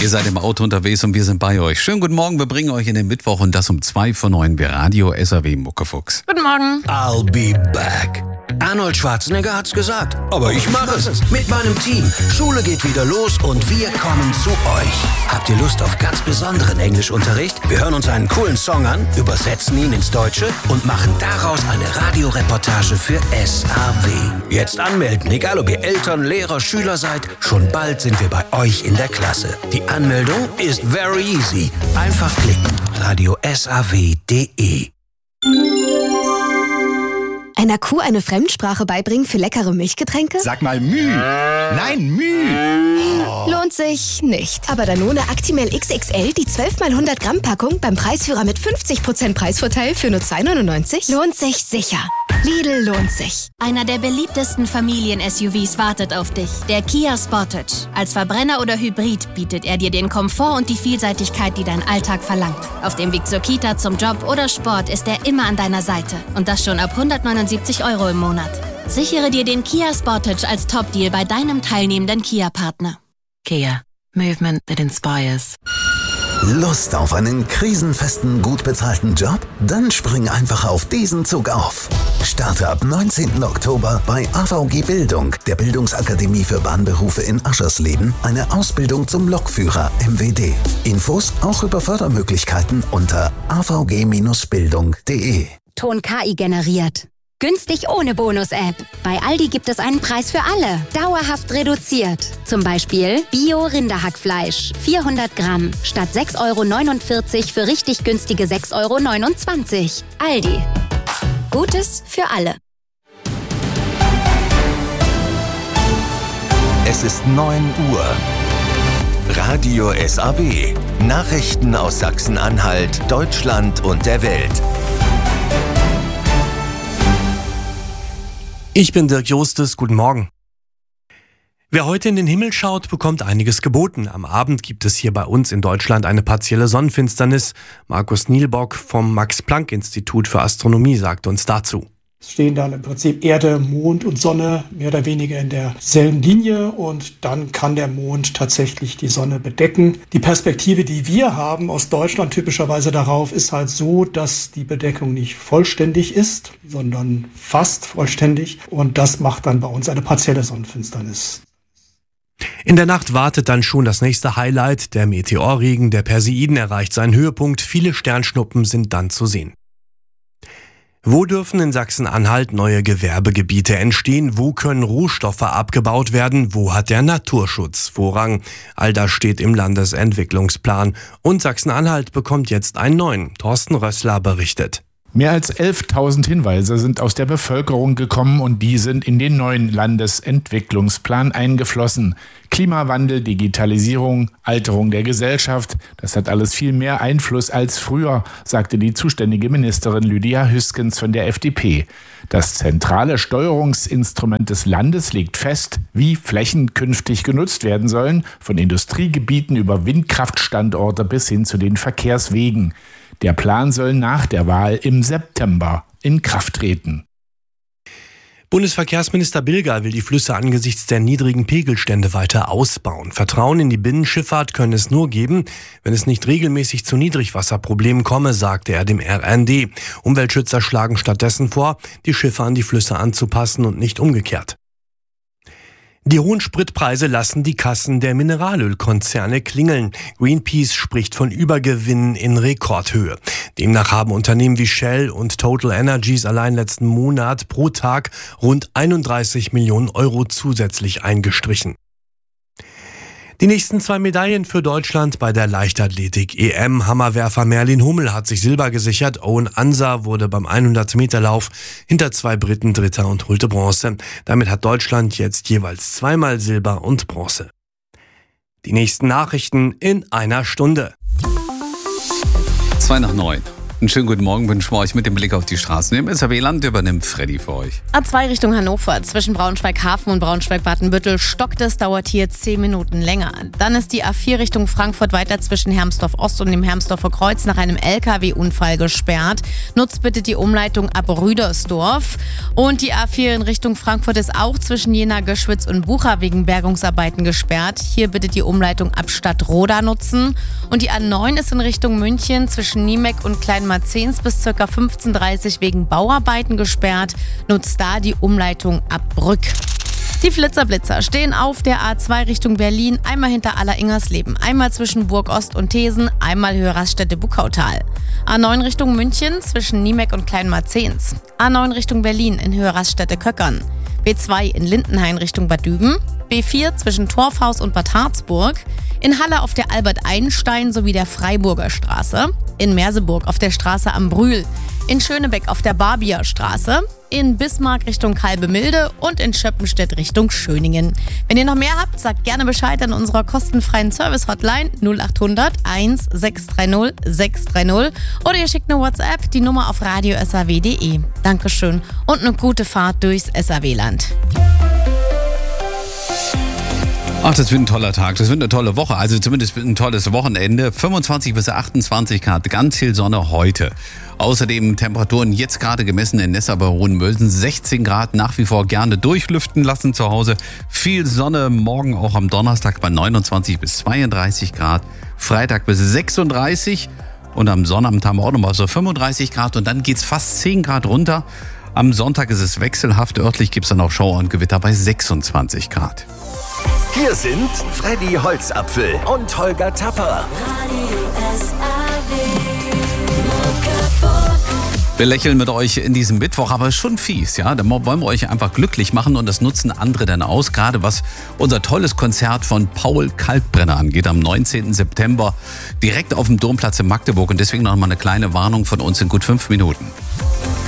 Ihr seid im Auto unterwegs und wir sind bei euch. Schönen guten Morgen, wir bringen euch in den Mittwoch und das um 2:09 bei Radio SAW Muckefuchs. Guten Morgen. I'll be back. Arnold Schwarzenegger hat's gesagt, aber ich mache es. Mit meinem Team. Schule geht wieder los und wir kommen zu euch. Habt ihr Lust auf ganz besonderen Englischunterricht? Wir hören uns einen coolen Song an, übersetzen ihn ins Deutsche und machen daraus eine Radioreportage für SAW. Jetzt anmelden, egal ob ihr Eltern, Lehrer, Schüler seid. Schon bald sind wir bei euch in der Klasse. Die Anmeldung ist very easy. Einfach klicken. radiosaw.de. Einer Kuh eine Fremdsprache beibringen für leckere Milchgetränke? Sag mal Müh. Nein, Müh. Lohnt sich nicht. Aber Danone Actimel XXL, die 12 x 100 Gramm Packung beim Preisführer mit 50% Preisvorteil für nur 2,99? Lohnt sich sicher. Lidl lohnt sich. Einer der beliebtesten Familien-SUVs wartet auf dich. Der Kia Sportage. Als Verbrenner oder Hybrid bietet er dir den Komfort und die Vielseitigkeit, die dein Alltag verlangt. Auf dem Weg zur Kita, zum Job oder Sport ist er immer an deiner Seite. Und das schon ab 179 € im Monat. Sichere dir den Kia Sportage als Top-Deal bei deinem teilnehmenden Kia-Partner. Kia. Movement that inspires. Lust auf einen krisenfesten, gut bezahlten Job? Dann spring einfach auf diesen Zug auf. Starte ab 19. Oktober bei AVG Bildung, der Bildungsakademie für Bahnberufe in Aschersleben, eine Ausbildung zum Lokführer MWD. Infos auch über Fördermöglichkeiten unter avg-bildung.de. Ton KI generiert. Günstig ohne Bonus-App. Bei Aldi gibt es einen Preis für alle. Dauerhaft reduziert. Zum Beispiel Bio-Rinderhackfleisch. 400 Gramm. Statt 6,49 € für richtig günstige 6,29 €. Aldi. Gutes für alle. Es ist 9 Uhr. Radio SAW. Nachrichten aus Sachsen-Anhalt, Deutschland und der Welt. Ich bin Dirk Jostes, guten Morgen. Wer heute in den Himmel schaut, bekommt einiges geboten. Am Abend gibt es hier bei uns in Deutschland eine partielle Sonnenfinsternis. Markus Nielbock vom Max-Planck-Institut für Astronomie sagt uns dazu. Es stehen dann im Prinzip Erde, Mond und Sonne mehr oder weniger in derselben Linie und dann kann der Mond tatsächlich die Sonne bedecken. Die Perspektive, die wir haben aus Deutschland typischerweise darauf, ist halt so, dass die Bedeckung nicht vollständig ist, sondern fast vollständig und das macht dann bei uns eine partielle Sonnenfinsternis. In der Nacht wartet dann schon das nächste Highlight. Der Meteorregen der Perseiden erreicht seinen Höhepunkt. Viele Sternschnuppen sind dann zu sehen. Wo dürfen in Sachsen-Anhalt neue Gewerbegebiete entstehen? Wo können Rohstoffe abgebaut werden? Wo hat der Naturschutz Vorrang? All das steht im Landesentwicklungsplan. Und Sachsen-Anhalt bekommt jetzt einen neuen. Thorsten Rössler berichtet. Mehr als 11.000 Hinweise sind aus der Bevölkerung gekommen und die sind in den neuen Landesentwicklungsplan eingeflossen. Klimawandel, Digitalisierung, Alterung der Gesellschaft, das hat alles viel mehr Einfluss als früher, sagte die zuständige Ministerin Lydia Hüskens von der FDP. Das zentrale Steuerungsinstrument des Landes legt fest, wie Flächen künftig genutzt werden sollen, von Industriegebieten über Windkraftstandorte bis hin zu den Verkehrswegen. Der Plan soll nach der Wahl im September in Kraft treten. Bundesverkehrsminister Bilger will die Flüsse angesichts der niedrigen Pegelstände weiter ausbauen. Vertrauen in die Binnenschifffahrt könne es nur geben, wenn es nicht regelmäßig zu Niedrigwasserproblemen komme, sagte er dem RND. Umweltschützer schlagen stattdessen vor, die Schiffe an die Flüsse anzupassen und nicht umgekehrt. Die hohen Spritpreise lassen die Kassen der Mineralölkonzerne klingeln. Greenpeace spricht von Übergewinnen in Rekordhöhe. Demnach haben Unternehmen wie Shell und Total Energies allein letzten Monat pro Tag rund 31 Millionen € zusätzlich eingestrichen. Die nächsten 2 Medaillen für Deutschland bei der Leichtathletik-EM. Hammerwerfer Merlin Hummel hat sich Silber gesichert. Owen Ansa wurde beim 100-Meter-Lauf hinter 2 Briten Dritter und holte Bronze. Damit hat Deutschland jetzt jeweils 2-mal Silber und Bronze. Die nächsten Nachrichten in einer Stunde. 2:09. Einen schönen guten Morgen wünschen wir euch mit dem Blick auf die Straßen. Im SAW-Land übernimmt Freddy für euch. A2 Richtung Hannover. Zwischen Braunschweig-Hafen und Braunschweig-Badenbüttel stockt es, dauert hier 10 Minuten länger. Dann ist die A4 Richtung Frankfurt weiter zwischen Hermsdorf-Ost und dem Hermsdorfer Kreuz nach einem LKW-Unfall gesperrt. Nutzt bitte die Umleitung ab Rüdersdorf. Und die A4 in Richtung Frankfurt ist auch zwischen Jena, Göschwitz und Bucha wegen Bergungsarbeiten gesperrt. Hier bitte die Umleitung ab Stadtroda nutzen. Und die A9 ist in Richtung München zwischen Niemeck und Kleinmarzens bis ca. 15:30 wegen Bauarbeiten gesperrt. Nutzt da die Umleitung ab Brück. Die Flitzer-Blitzer stehen auf der A2 Richtung Berlin, einmal hinter Aller-Ingersleben, einmal zwischen Burg-Ost und Thesen, einmal Höhe Raststätte-Buckautal. A9 Richtung München zwischen Niemeck und Kleinmarzens. A9 Richtung Berlin in Höhe Raststätte-Köckern. B2 in Lindenhain Richtung Bad Düben. B4 zwischen Torfhaus und Bad Harzburg. In Halle auf der Albert-Einstein sowie der Freiburger Straße. In Merseburg auf der Straße am Brühl. In Schönebeck auf der Barbier Straße. In Bismarck Richtung Kalbemilde und in Schöppenstedt Richtung Schöningen. Wenn ihr noch mehr habt, sagt gerne Bescheid an unserer kostenfreien Service-Hotline 0800 1630 630 oder ihr schickt eine WhatsApp, die Nummer auf radio.saw.de. Dankeschön und eine gute Fahrt durchs SAW-Land. Ach, das wird ein toller Tag, das wird eine tolle Woche, also zumindest ein tolles Wochenende. 25 bis 28 Grad, ganz viel Sonne heute. Außerdem Temperaturen jetzt gerade gemessen in Nessa bei Hohenmölsen, 16 Grad, nach wie vor gerne durchlüften lassen zu Hause. Viel Sonne, morgen auch am Donnerstag bei 29 bis 32 Grad, Freitag bis 36 und am Sonnabend haben wir auch nochmal so 35 Grad und dann geht's fast 10 Grad runter. Am Sonntag ist es wechselhaft, örtlich gibt's dann auch Schauer und Gewitter bei 26 Grad. Hier sind Freddy Holzapfel und Holger Tapper. Wir lächeln mit euch in diesem Mittwoch, aber schon fies, ja. Da wollen wir euch einfach glücklich machen und das nutzen andere dann aus. Gerade was unser tolles Konzert von Paul Kalkbrenner angeht, am 19. September direkt auf dem Domplatz in Magdeburg. Und deswegen noch mal eine kleine Warnung von uns in gut 5 Minuten.